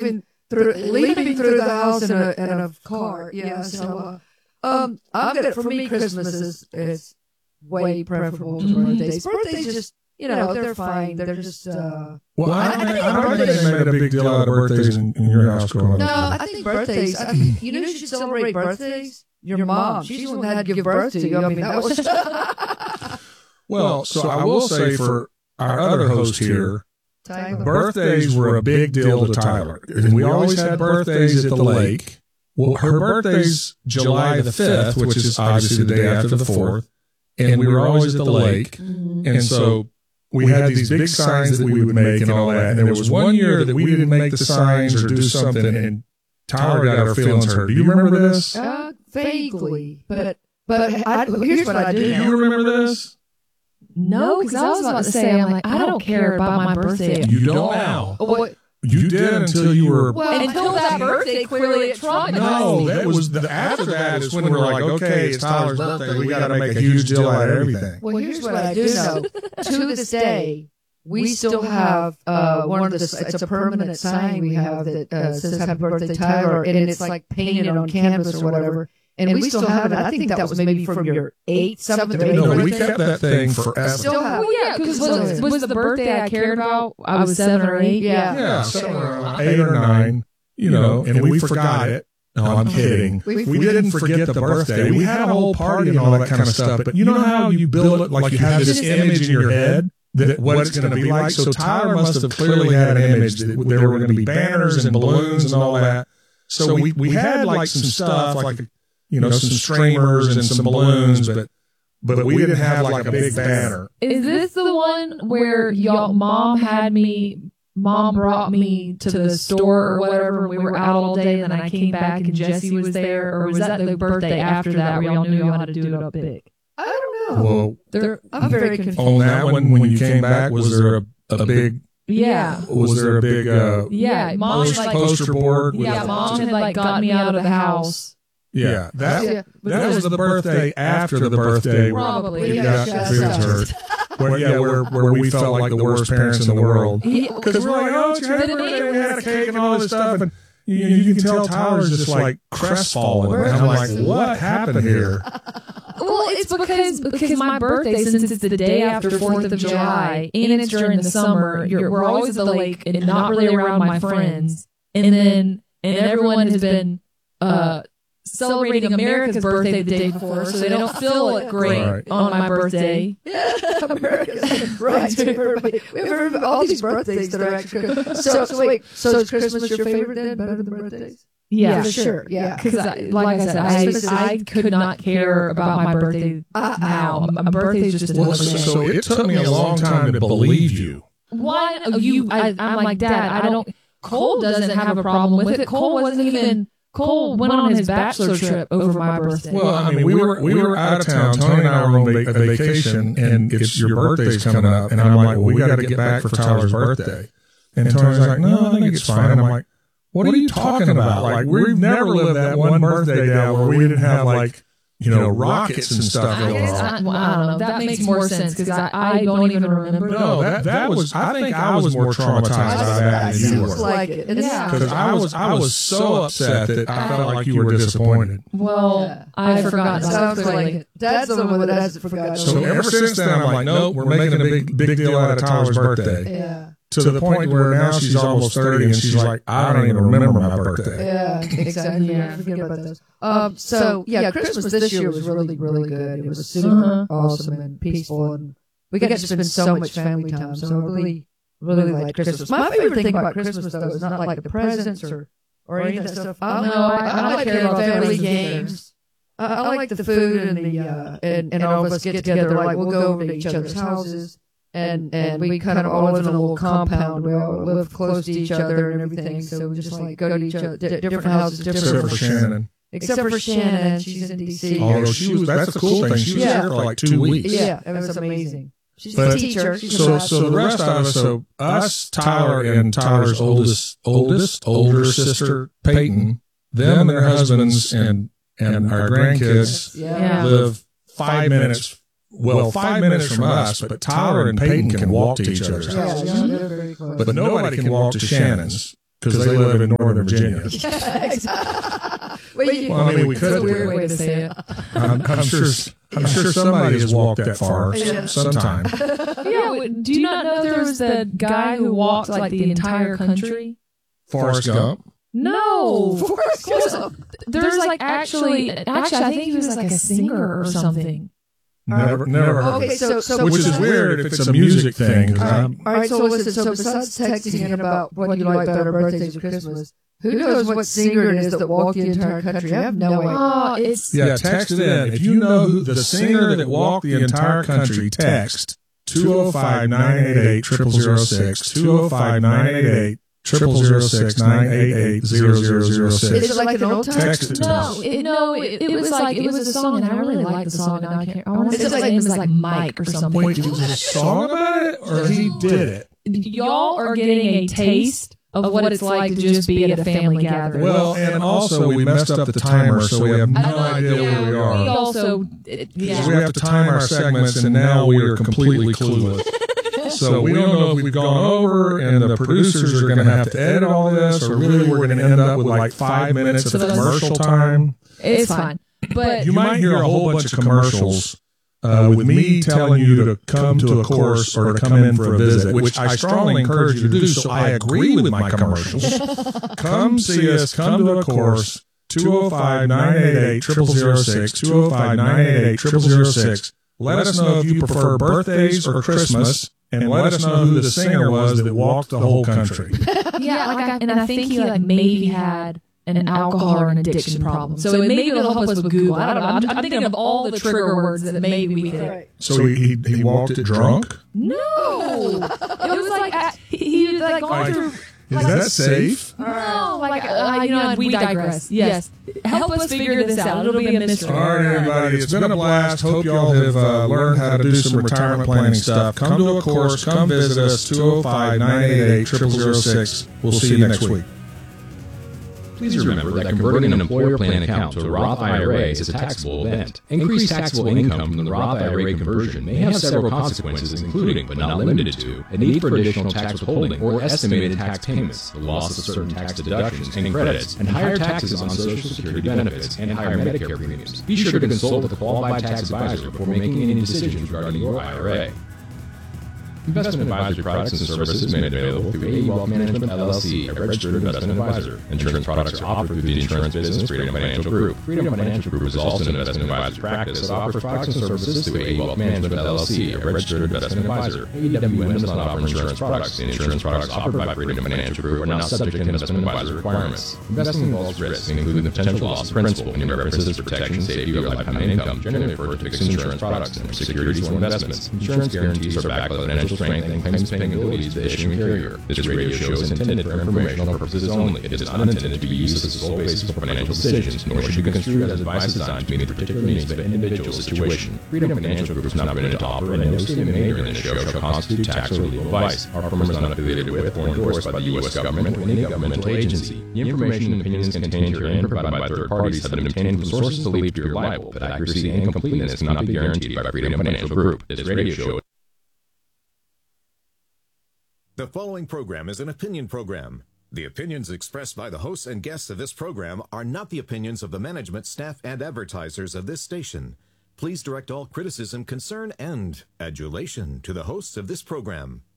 leaping through the house in a car. Yeah, so I'm good. For me, Christmas is way preferable to birthdays. Birthdays just, they're fine. They're just. Well, I don't think they made a big deal out of birthdays in your house growing up. No, I think birthdays. You should celebrate birthdays. Your mom, she's the one that had to give birth to you. I mean, that was. Well, so I will say for our other host here, Tyler. Birthdays were a big deal to Tyler. And we always had birthdays at the lake. Well, her birthday's July the 5th, which is obviously the day after the 4th. And we were always at the lake. Mm-hmm. And so we had these big signs that we would make and all that. And there was one year that we didn't make the signs or do something, and Tyler got her feelings hurt. Do you remember this? Vaguely. But here's what I do. Do you remember this? No, because I was about to say, I'm like, I don't care about my birthday. You don't now. You did until you were... Well, until that birthday, clearly it traumatized me. No, that was after that is when we were like, okay, it's Tyler's birthday. We got to make a huge deal out of everything. Well, here's what I do know. To this day, we still have one of the... It's a permanent sign we have that says Happy Birthday, Tyler, and it's like painted on canvas or whatever. And we still have it. I think that was maybe from your 8th, 7th, or 8th No, birthday. we kept that thing forever. Still have it. Well, yeah, because was the birthday I cared about, I was 7 or 8. Yeah, somewhere 8 or 9, and we forgot it. No, I'm kidding. We didn't forget the birthday. We had a whole party and all that kind of stuff. But you know how you build it, like you have this image in your head that what it's going to be like? So Tyler must have clearly had an image that there were going to be banners and balloons and all that. So we had like some stuff, like some streamers and some balloons, but we didn't have like a big banner. Is this the one where mom brought me to the store or whatever, and we were out all day, and then I came back and Jesse was there? Or was that the birthday after that where y'all knew how to do it up big? I don't know. Well, I'm very confused. On that one, when you came back, was there a big... Yeah. Was there a big mom poster board? Mom had got me out of the house. Yeah, that was the birthday after the birthday. Probably. We got feelings hurt. Where we felt like the worst parents in the world. Because we're like, oh, it's your birthday, we had a cake and all this stuff. And you can tell Tyler's just like crestfallen. And I'm like, what happened here? Well, it's because my birthday, since it's the day after 4th of July, and it's during the summer, we're always at the lake and not really around my friends. And everyone has been... celebrating America's birthday the day before, so they don't feel great on my birthday. America's right. We have all these birthdays that are actually good. So wait, so is Christmas your favorite then, better than birthdays? Yeah, for sure. Yeah, because like I said, I could not care about my birthday now. My birthday is just a so it took me a long time to believe you. I'm like, Dad, I don't. Cole doesn't have a problem with it. Cole went on his bachelor trip over my birthday. Well, I mean, we were out of town. Tony and I were on a vacation, and it's your birthday's coming up. And I'm like, well, we got to get back for Tyler's birthday. And Tony's like, no, I think it's fine. And I'm like, what are you talking about? Like, we've never lived that one birthday down where we didn't have like, rockets and stuff going on. I don't know. That makes more sense because I don't even remember. No, that was. I think I was more traumatized by that than you were. Like it. Because I was so upset that I felt like you were disappointed. Well, I forgot. Sounds like it. Dad's the one that hasn't forgotten. So ever since then, I'm like, nope, we're making a big deal out of Tyler's birthday. Yeah. To the point where now she's almost 30 and she's like, I don't even remember my birthday. Yeah, exactly. Yeah, forget about those. So Christmas this year was really, really good. It was super awesome and peaceful, and we got to spend so much family time. So I really, really liked Christmas. My favorite thing about Christmas though is not like the presents or any of that stuff. I like family games. I like the food and all of us get together. Like we'll go over to each other's houses. And we kind of all live in a little compound. We all live close to each other and everything. So we just like go to each other, different houses, except for Shannon. Except for Shannon, she's in D.C. Although that's a cool thing. She was here for like 2 weeks. Yeah, it was amazing. She's a teacher. So the rest of us, us, Tyler, and Tyler's older sister, Peyton, them and their husbands and our grandkids live 5 minutes. Well, 5 minutes from us, but Tyler and Peyton can walk to each other's house. Yeah, they're very close. But nobody can walk to Shannon's. because they live in Northern Virginia. Well, I mean, we could. It's a weird way to say it. I'm sure somebody has walked that far sometime. Yeah, do you not know there was the guy who walked like the entire country? Forrest Gump. No. Forrest Gump. There's like actually, I think he was like a singer or something. Never heard Okay, of it. so Which is weird if it's a music thing. All right, so listen, so besides texting in about what you like better, birthdays or Christmas, who knows what singer it is that walked the entire country? I have no idea. Oh, it's Text it in. If you know who the singer that walked the entire country, text 205-988-0006, 205-988-0006, 988-0006. Is it like an old time? Text it to us. it was like, it was a song, and I really liked the song, and I want to say his name was like Mike or something. Wait, it was a song about it, or he did it? Y'all are getting a taste of what it's like to just be at a family gathering. Well, and also we messed up the timer, so we have no idea where we We are. also, We have to time our segments, and now we are completely clueless. So we don't know if we've gone over, and the producers are going to have to edit all this, or really we're going to end up with like 5 minutes of commercial time. It's fine. But You might hear a whole bunch of commercials with me telling you to come to a course or to come in for a visit, which I strongly encourage you to do, so I agree with my commercials. Come see us, come to a course, 205-988-0006, 205-988-0006. Let us know if you prefer birthdays or Christmas, and let us know who the singer was that walked the whole country. I think he like maybe had an alcohol or an addiction problem. So it maybe it'll help us with Google. I don't know. I'm thinking of all the trigger words that maybe we could. Right. So he walked it drunk? No, it was like he had like gone through. Is that safe? No, we digress. Yes, help us figure this out. It'll be a mystery. All right, everybody. It's been a blast. Hope y'all have learned how to do some retirement planning stuff. Come to a course. Come visit us. 205-988-0006. We'll see you next week. Please remember that converting an employer plan account to a Roth IRA is a taxable event. Increased taxable income from the Roth IRA conversion may have several consequences, including, but not limited to, a need for additional tax withholding or estimated tax payments, the loss of certain tax deductions and credits, and higher taxes on Social Security benefits and higher Medicare premiums. Be sure to consult with a qualified tax advisor before making any decisions regarding your IRA. Investment advisory products and services made available through AE Wealth Management, LLC, a registered investment advisor. Insurance products are offered through the insurance business, Freedom Financial Group. Freedom Financial Group is also an investment advisory practice that offers products and services through AE Wealth Management, LLC, a registered investment advisor. AEWM does not offer insurance products. The insurance products offered by Freedom Financial Group are not subject to investment advisory requirements. Investing involves risks, including the potential loss of principal. Any references to protection, safety, or lifetime income generally refer to fixed insurance products and securities or investments. Insurance guarantees are backed by financial strength and claims paying abilities of the issuing carrier. This radio show is intended for informational purposes only. It is not intended to be used as a sole basis for financial decisions, nor should be construed as advice designed to meet the particular needs of an individual situation. Freedom Financial Group is not permitted to offer, and no statement made during this show shall constitute tax or legal advice. Our firm is not affiliated with or endorsed by the U.S. government or any governmental agency. The information and opinions contained herein provided by third parties have been obtained from sources believed to be reliable, but accuracy and completeness cannot be guaranteed by Freedom Financial Group. This radio show. The following program is an opinion program. The opinions expressed by the hosts and guests of this program are not the opinions of the management, staff, and advertisers of this station. Please direct all criticism, concern, and adulation to the hosts of this program.